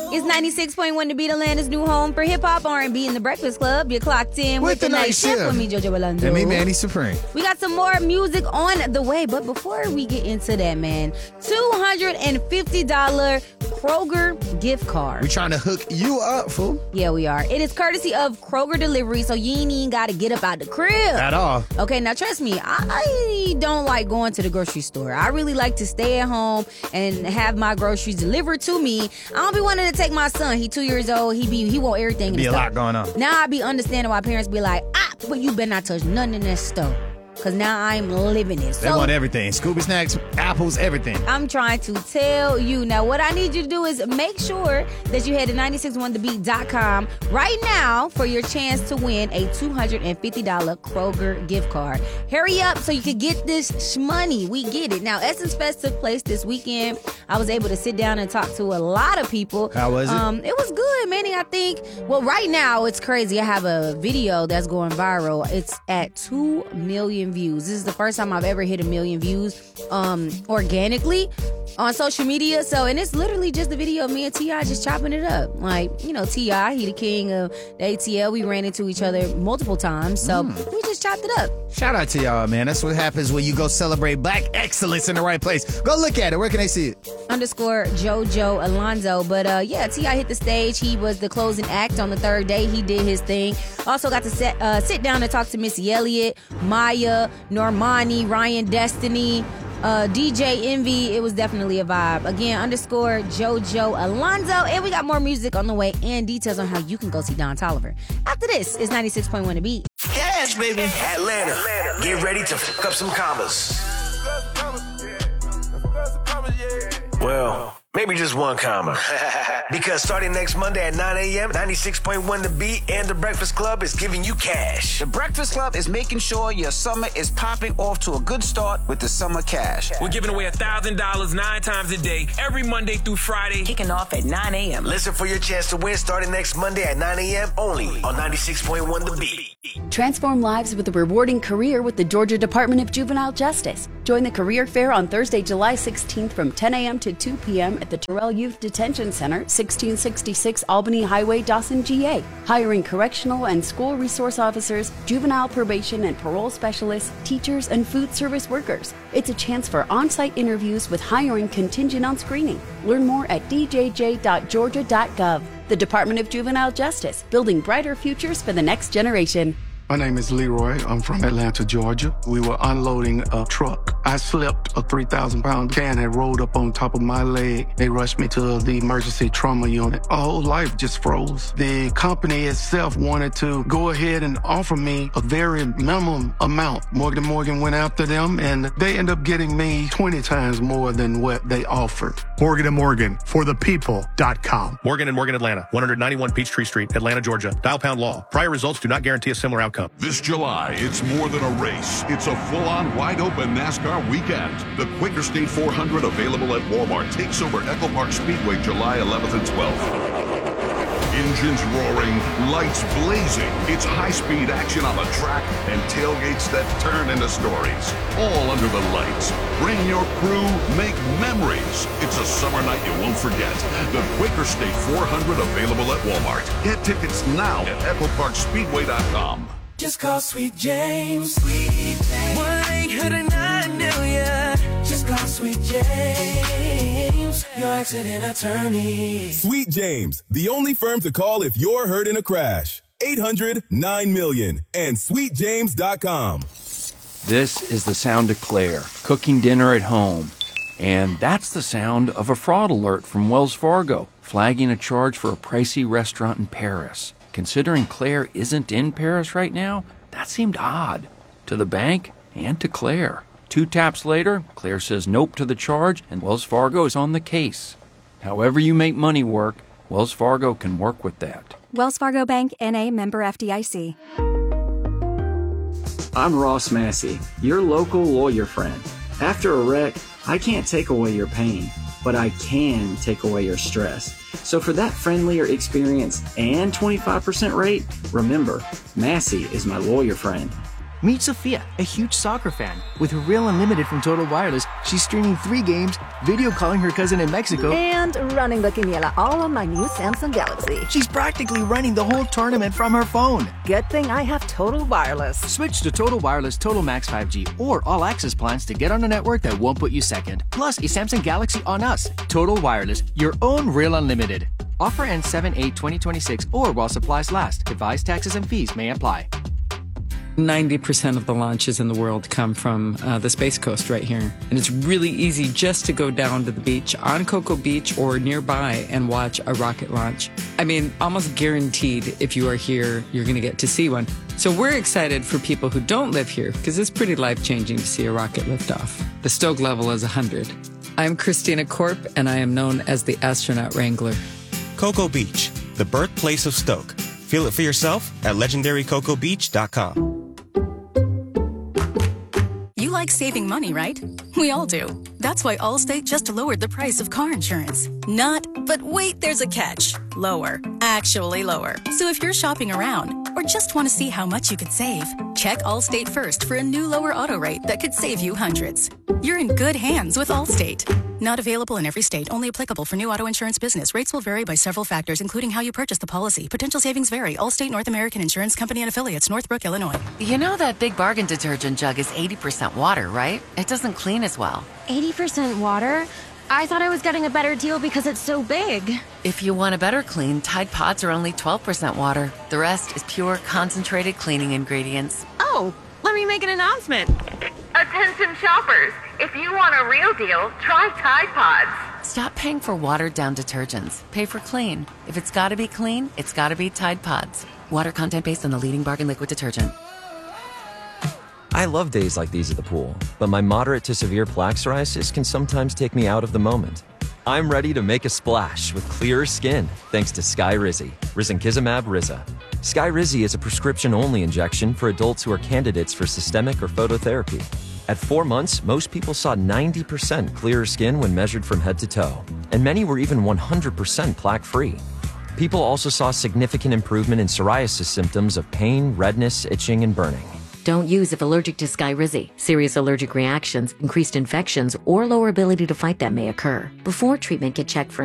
It's 96.1 to Beat Atlanta's new home for hip-hop, R&B, and The Breakfast Club. You're clocked in with the Night Shift with me, JoJo Alonzo. And me, Manny Supreme. We got some more music on the way, but before we get into that, man, $250 Kroger gift card. We trying to hook you up, fool. Yeah, we are. It is courtesy of Kroger Delivery, so you ain't even got to get up out the crib. At all. Okay, now trust me, I don't like going to the grocery store. I really like to stay at home and have my groceries delivered to me. I don't be wanting to take my son. He 2 years old. He want everything in the Be a store. lot going on. Now I be understanding why parents be like, but you better not touch nothing in that store. Because now I'm living it. They want everything. Scooby snacks, apples, everything. I'm trying to tell you. Now, what I need you to do is make sure that you head to 961thebeat.com right now for your chance to win a $250 Kroger gift card. Hurry up so you can get this money. We get it. Now, Essence Fest took place this weekend. I was able to sit down and talk to a lot of people. How was it? It was good, Manny, I think. Well, right now, it's crazy. I have a video that's going viral. It's at 2 million views. This is the first time I've ever hit 1 million views organically on social media. So, and it's literally just a video of me and T.I. just chopping it up. Like, you know, T.I., he the king of the ATL. We ran into each other multiple times. So we just chopped it up. Shout out to y'all, man. That's what happens when you go celebrate black excellence in the right place. Go look at it. Where can they see it? _ JoJo Alonzo. But yeah, T.I. hit the stage. He was the closing act on the third day. He did his thing. Also got to sit down and talk to Missy Elliott, Maya, Normani, Ryan Destiny, DJ Envy. It was definitely a vibe. Again, _ JoJo Alonzo. And we got more music on the way and details on how you can go see Don Toliver. After this, it's 96.1 to Beat. Yes, baby. Atlanta. Get ready to fuck up some commas. Well, maybe just one comma. Because starting next Monday at 9 a.m., 96.1 The Beat and The Breakfast Club is giving you cash. The Breakfast Club is making sure your summer is popping off to a good start with the summer cash. We're giving away $1,000 9 times a day, every Monday through Friday. Kicking off at 9 a.m. Listen for your chance to win starting next Monday at 9 a.m. only on 96.1 The Beat. Transform lives with a rewarding career with the Georgia Department of Juvenile Justice. Join the career fair on Thursday, July 16th from 10 a.m. to 2 p.m. at the Terrell Youth Detention Center, 1666 Albany Highway, Dawson, GA. Hiring correctional and school resource officers, juvenile probation and parole specialists, teachers, and food service workers. It's a chance for on-site interviews with hiring contingent on screening. Learn more at djj.georgia.gov. The Department of Juvenile Justice, building brighter futures for the next generation. My name is Leroy. I'm from Atlanta, Georgia. We were unloading a truck. I slipped. A 3,000-pound can had rolled up on top of my leg. They rushed me to the emergency trauma unit. My whole life just froze. The company itself wanted to go ahead and offer me a very minimum amount. Morgan & Morgan went after them, and they ended up getting me 20 times more than what they offered. Morgan & Morgan, forthepeople.com. Morgan & Morgan Atlanta, 191 Peachtree Street, Atlanta, Georgia. Dial pound law. Prior results do not guarantee a similar outcome. This July, it's more than a race. It's a full-on wide-open NASCAR weekend. The Quaker State 400 available at Walmart takes over Echo Park Speedway July 11th and 12th. Engines roaring, lights blazing. It's high-speed action on the track and tailgates that turn into stories. All under the lights. Bring your crew, make memories. It's a summer night you won't forget. The Quaker State 400 available at Walmart. Get tickets now at EchoParkSpeedway.com. Just call Sweet James. Sweet James. 1-800-9-million. Just call Sweet James. Your accident attorney. Sweet James, the only firm to call if you're hurt in a crash. 800-9-million and sweetjames.com. This is the sound of Claire, cooking dinner at home. And that's the sound of a fraud alert from Wells Fargo, flagging a charge for a pricey restaurant in Paris. Considering Claire isn't in Paris right now, that seemed odd to the bank and to Claire. 2 taps later, Claire says nope to the charge, and Wells Fargo is on the case. However you make money work, Wells Fargo can work with that. Wells Fargo Bank, N.A., member FDIC. I'm Ross Massey, your local lawyer friend. After a wreck, I can't take away your pain, but I can take away your stress. So for that friendlier experience and 25% rate, remember, Massey is my lawyer friend. Meet Sophia, a huge soccer fan. With her Real Unlimited from Total Wireless, she's streaming 3 games, video calling her cousin in Mexico, and running the Quiniela all on my new Samsung Galaxy. She's practically running the whole tournament from her phone. Good thing I have Total Wireless. Switch to Total Wireless Total Max 5G or All Access plans to get on a network that won't put you second. Plus, a Samsung Galaxy on us. Total Wireless, your own Real Unlimited. Offer ends 7/8/2026 or while supplies last. Device taxes and fees may apply. 90% of the launches in the world come from the Space Coast right here. And it's really easy just to go down to the beach on Cocoa Beach or nearby and watch a rocket launch. I mean, almost guaranteed if you are here, you're going to get to see one. So we're excited for people who don't live here because it's pretty life-changing to see a rocket lift off. The Stoke level is 100. I'm Christina Korp, and I am known as the Astronaut Wrangler. Cocoa Beach, the birthplace of Stoke. Feel it for yourself at legendarycocobeach.com. You like saving money, right? We all do. That's why Allstate just lowered the price of car insurance. Not, but wait, there's a catch. Lower. Actually lower. So if you're shopping around or just want to see how much you could save, check Allstate first for a new lower auto rate that could save you hundreds. You're in good hands with Allstate. Not available in every state. Only applicable for new auto insurance business. Rates will vary by several factors, including how you purchase the policy. Potential savings vary. Allstate North American Insurance Company and affiliates. Northbrook, Illinois. You know that Big Bargain detergent jug is 80% water, right? It doesn't clean as well. 80% water? I thought I was getting a better deal because it's so big. If you want a better clean, Tide Pods are only 12% water. The rest is pure, concentrated cleaning ingredients. Oh, let me make an announcement. Attention shoppers, if you want a real deal, try Tide Pods. Stop paying for watered-down detergents. Pay for clean. If it's gotta be clean, it's gotta be Tide Pods. Water content based on the leading bargain liquid detergent. I love days like these at the pool, but my moderate to severe plaque psoriasis can sometimes take me out of the moment. I'm ready to make a splash with clearer skin thanks to Skyrizi, risankizumab Riza. Skyrizi is a prescription-only injection for adults who are candidates for systemic or phototherapy. At 4 months, most people saw 90% clearer skin when measured from head to toe, and many were even 100% plaque-free. People also saw significant improvement in psoriasis symptoms of pain, redness, itching, and burning. Don't use if allergic to Skyrizi. Serious allergic reactions, increased infections, or lower ability to fight them may occur. Before treatment, get checked for